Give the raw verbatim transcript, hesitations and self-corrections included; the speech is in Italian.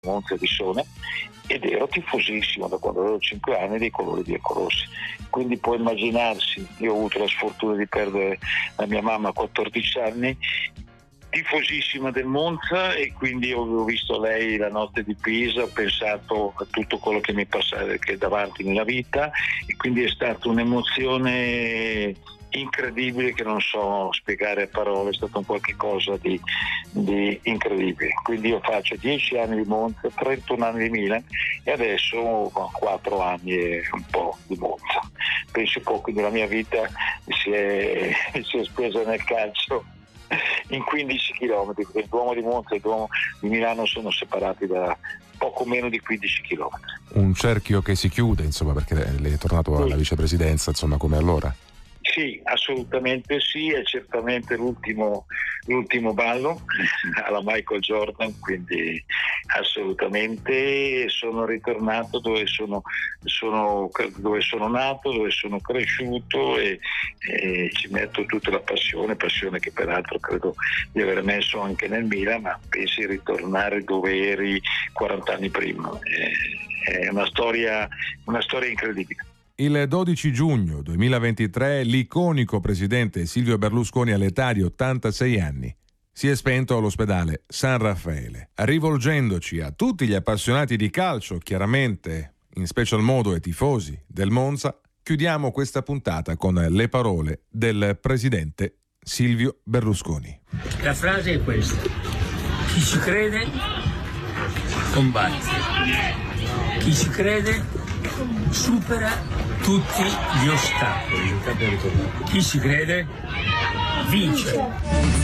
Monza di Sone, ed ero tifosissimo da quando avevo cinque anni dei colori biancorossi. Quindi puoi immaginarsi, io ho avuto la sfortuna di perdere la mia mamma a quattordici anni, tifosissima del Monza, e quindi ho visto lei la notte di Pisa, ho pensato a tutto quello che mi passava che è davanti nella vita, e quindi è stata un'emozione incredibile che non so spiegare a parole, è stato un qualche cosa di, di incredibile. Quindi io faccio dieci anni di Monza, trentuno anni di Milan e adesso ho quattro anni e un po' di Monza. Penso un po', quindi la mia vita si è, si è spesa nel calcio in quindici chilometri, perché il Duomo di Monza e il Duomo di Milano sono separati da poco meno di quindici chilometri. Un cerchio che si chiude, insomma, perché lei è tornato alla vicepresidenza, insomma, come allora? Sì, assolutamente sì, è certamente l'ultimo, l'ultimo ballo alla Michael Jordan, quindi assolutamente sono ritornato dove sono, sono, dove sono nato, dove sono cresciuto, e, e ci metto tutta la passione, passione che peraltro credo di aver messo anche nel Milan, ma pensi di ritornare dove eri quaranta anni prima. È, è una storia, una storia incredibile. Il dodici giugno duemilaventitré l'iconico presidente Silvio Berlusconi, all'età di ottantasei anni, si è spento all'ospedale San Raffaele. Rivolgendoci a tutti gli appassionati di calcio, chiaramente in special modo ai tifosi del Monza, chiudiamo questa puntata con le parole del presidente Silvio Berlusconi. La frase è questa: chi ci crede combatte, chi ci crede supera tutti gli ostacoli, chi ci crede vince.